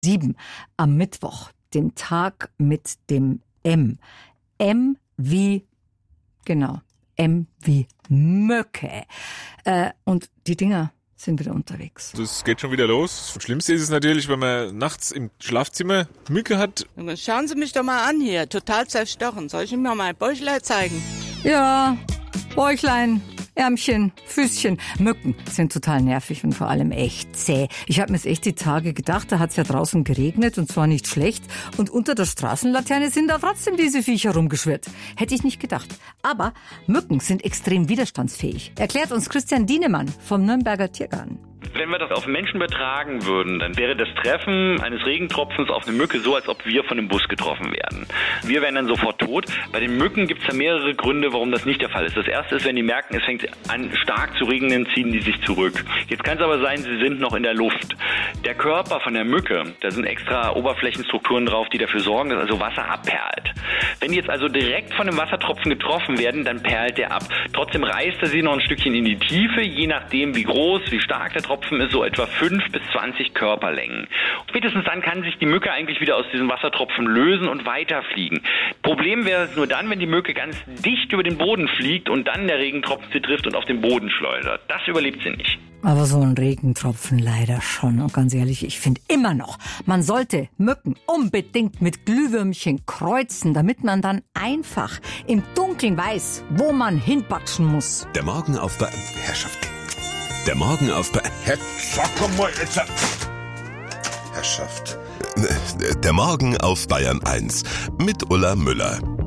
7 am Mittwoch, dem Tag mit dem M. M wie, genau, M wie Möcke. Und die Dinger sind wieder unterwegs. Das geht schon wieder los. Das Schlimmste ist es natürlich, wenn man nachts im Schlafzimmer Mücke hat. Schauen Sie mich doch mal an hier, total zerstochen. Soll ich Ihnen mal mein Bäuchlein zeigen? Ja, Bäuchlein, Ärmchen, Füßchen. Mücken sind total nervig und vor allem echt zäh. Ich habe mir jetzt echt die Tage gedacht, da hat's ja draußen geregnet und zwar nicht schlecht. Und unter der Straßenlaterne sind da trotzdem diese Viecher rumgeschwirrt. Hätte ich nicht gedacht. Aber Mücken sind extrem widerstandsfähig. Erklärt uns Christian Dienemann vom Nürnberger Tiergarten. Wenn wir das auf Menschen übertragen würden, dann wäre das Treffen eines Regentropfens auf eine Mücke so, als ob wir von einem Bus getroffen werden. Wir wären dann sofort tot. Bei den Mücken gibt es da mehrere Gründe, warum das nicht der Fall ist. Das erste ist, wenn die merken, es fängt an stark zu regnen, ziehen die sich zurück. Jetzt kann es aber sein, sie sind noch in der Luft. Der Körper von der Mücke, da sind extra Oberflächenstrukturen drauf, die dafür sorgen, dass also Wasser abperlt. Wenn die jetzt also direkt von einem Wassertropfen getroffen werden, dann perlt der ab. Trotzdem reißt er sie noch ein Stückchen in die Tiefe, je nachdem wie groß, wie stark der Tropfen ist, so etwa 5 bis 20 Körperlängen. Spätestens dann kann sich die Mücke eigentlich wieder aus diesem Wassertropfen lösen und weiterfliegen. Problem wäre es nur dann, wenn die Mücke ganz dicht über den Boden fliegt und dann der Regentropfen sie trifft und auf den Boden schleudert. Das überlebt sie nicht. Aber so ein Regentropfen leider schon. Und ganz ehrlich, ich finde immer noch, man sollte Mücken unbedingt mit Glühwürmchen kreuzen, damit man dann einfach im Dunkeln weiß, wo man hinpatschen muss. Der Morgen auf Herrschaft. Der Morgen auf Sag mal jetzt. Herrschaft. Der Morgen auf Bayern 1 mit Ulla Müller.